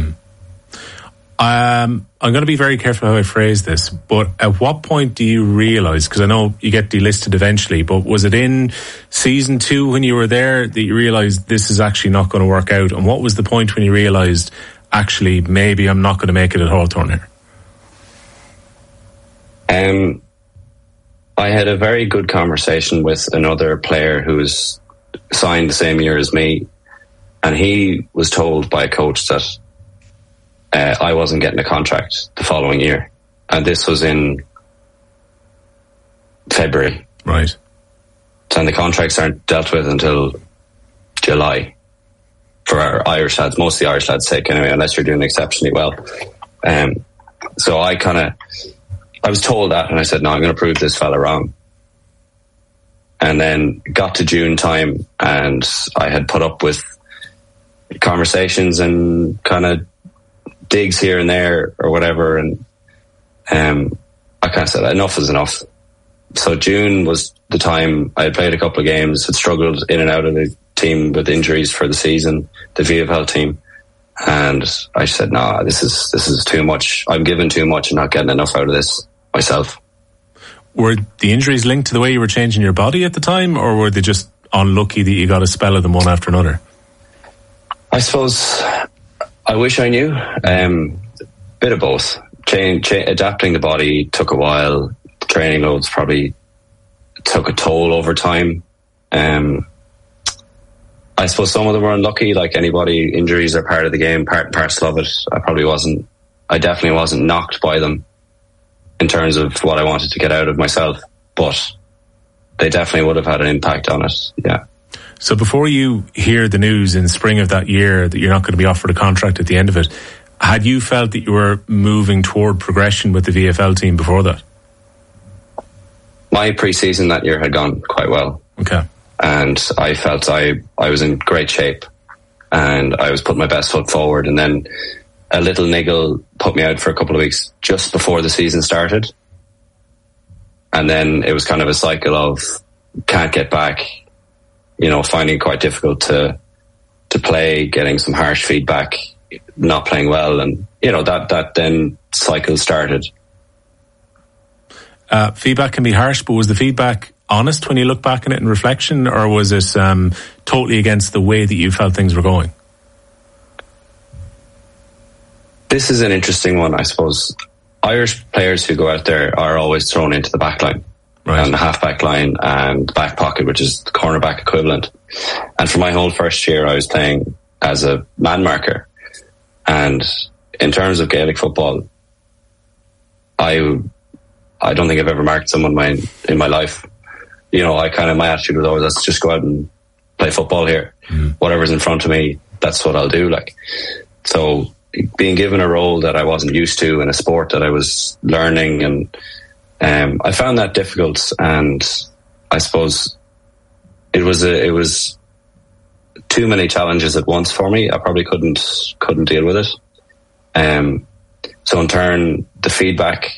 I'm going to be very careful how I phrase this, but at what point do you realise, because I know you get delisted eventually, but was it in season 2 when you were there that you realised this is actually not going to work out? And what was the point when you realised, actually, maybe I'm not going to make it at Hawthorn here? I had a very good conversation with another player who was signed the same year as me, and he was told by a coach that I wasn't getting a contract the following year, and this was in February. Right. And the contracts aren't dealt with until July for our Irish lads, most of the Irish lads' sake anyway, unless you're doing exceptionally well. So I was told that, and I said, no, I'm going to prove this fella wrong. And then got to June time, and I had put up with conversations and kind of digs here and there or whatever, and I kind of said enough is enough. So June was the time I had played a couple of games, had struggled in and out of the team with injuries for the season, the VFL team, and I said, nah, this is too much. I'm giving too much and not getting enough out of this myself. Were the injuries linked to the way you were changing your body at the time, or were they just unlucky that you got a spell of them one after another? I suppose I wish I knew. Bit of both. Adapting the body took a while. Training loads probably took a toll over time. I suppose some of them were unlucky, like anybody. Injuries are part of the game, part and parcel of it. I definitely wasn't knocked by them in terms of what I wanted to get out of myself, but they definitely would have had an impact on it. Yeah. So before you hear the news in spring of that year that you're not going to be offered a contract at the end of it, had you felt that you were moving toward progression with the VFL team before that? My pre-season that year had gone quite well. Okay. And I felt I was in great shape and I was putting my best foot forward, and then a little niggle put me out for a couple of weeks just before the season started. And then it was kind of a cycle of can't get back, finding it quite difficult to play, getting some harsh feedback, not playing well, and that then cycle started. Feedback can be harsh, but was the feedback honest when you look back on it in reflection, or was it totally against the way that you felt things were going? This is an interesting one, I suppose. Irish players who go out there are always thrown into the back line. Right. And the half-back line and back pocket, which is the cornerback equivalent. And for my whole first year, I was playing as a man marker. And in terms of Gaelic football, I don't think I've ever marked someone in my life. You know, my attitude was always, let's just go out and play football here. Whatever's in front of me, that's what I'll do. Like, so being given a role that I wasn't used to in a sport that I was learning, and I found that difficult, and I suppose it was too many challenges at once for me. I probably couldn't deal with it. So in turn, the feedback